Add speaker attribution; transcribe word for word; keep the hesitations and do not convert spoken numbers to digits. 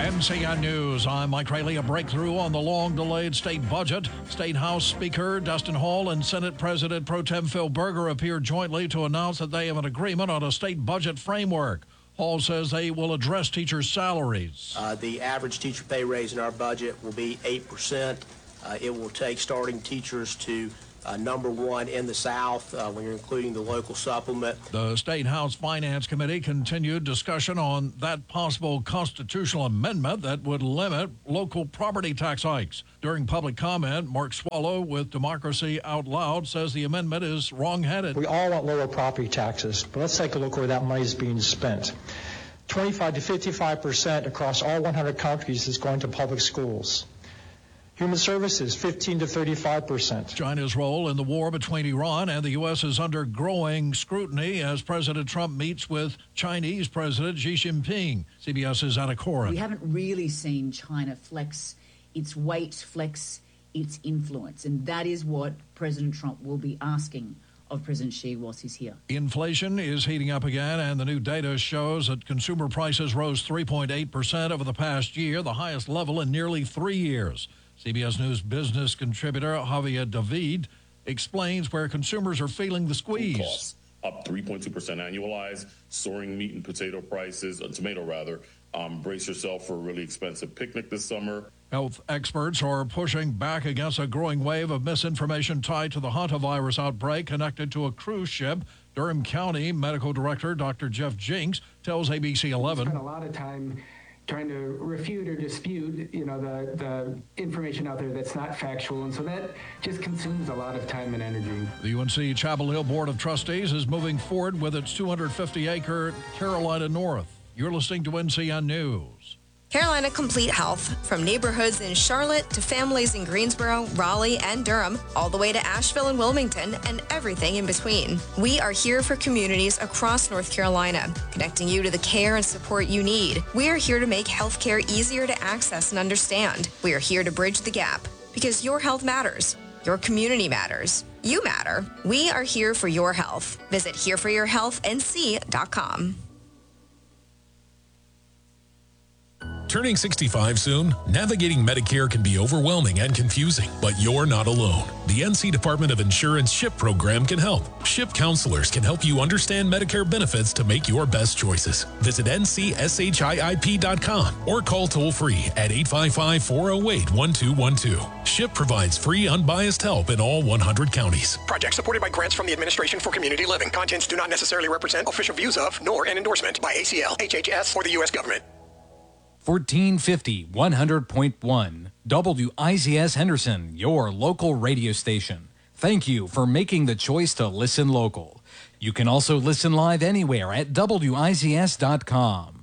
Speaker 1: N C N News, I'm Mike Rayleigh. A breakthrough on the long-delayed state budget. State House Speaker Dustin Hall and Senate President Pro Tem Phil Berger appeared jointly to announce that they have an agreement on a state budget framework. Hall says they will address teachers' salaries.
Speaker 2: Uh, the average teacher pay raise in our budget will be eight percent. Uh, it will take starting teachers to Uh, number one in the South uh, when you're including the local supplement.
Speaker 1: The State House Finance Committee continued discussion on that possible constitutional amendment that would limit local property tax hikes. During public comment, Mark Swallow with Democracy Out Loud says the amendment is wrong-headed.
Speaker 3: We all want lower property taxes, but let's take a look where that money is being spent. twenty-five to fifty-five percent across all one hundred counties is going to public schools. Human services, fifteen to thirty-five percent.
Speaker 1: China's role in the war between Iran and the U S is under growing scrutiny as President Trump meets with Chinese President Xi Jinping. CBS's Anna Coren.
Speaker 4: We haven't really seen China flex its weight, flex its influence, and that is what President Trump will be asking of President Xi whilst he's here.
Speaker 1: Inflation is heating up again, and the new data shows that consumer prices rose three point eight percent over the past year, the highest level in nearly three years. C B S News business contributor Javier David explains where consumers are feeling the squeeze.
Speaker 5: Costs up three point two percent annualized, soaring meat and potato prices, uh, tomato rather. Um, brace yourself for a really expensive picnic this summer.
Speaker 1: Health experts are pushing back against a growing wave of misinformation tied to the hantavirus outbreak connected to a cruise ship. Durham County Medical Director Doctor Jeff Jinks tells A B C eleven.
Speaker 6: We spent a lot of time trying to refute or dispute, you know, the, the information out there that's not factual, and so that just consumes a lot of time and energy.
Speaker 1: The U N C Chapel Hill Board of Trustees is moving forward with its two hundred fifty acre Carolina North. You're listening to N C N News.
Speaker 7: Carolina Complete Health, from neighborhoods in Charlotte to families in Greensboro, Raleigh, and Durham, all the way to Asheville and Wilmington, and everything in between. We are here for communities across North Carolina, connecting you to the care and support you need. We are here to make healthcare easier to access and understand. We are here to bridge the gap, because your health matters. Your community matters. You matter. We are here for your health. Visit here for your health N C dot com.
Speaker 8: Turning sixty-five soon, navigating Medicare can be overwhelming and confusing, but you're not alone. The N C Department of Insurance SHIP program can help. SHIP counselors can help you understand Medicare benefits to make your best choices. Visit N C S H I I P dot com or call toll-free at eight five five, four oh eight, one two one two. SHIP provides free, unbiased help in all one hundred counties.
Speaker 9: Project supported by grants from the Administration for Community Living. Contents do not necessarily represent official views of, nor an endorsement by A C L, H H S, or the U S government.
Speaker 10: fourteen fifty, one hundred point one. W I Z S Henderson, your local radio station. Thank you for making the choice to listen local. You can also listen live anywhere at W I Z S dot com.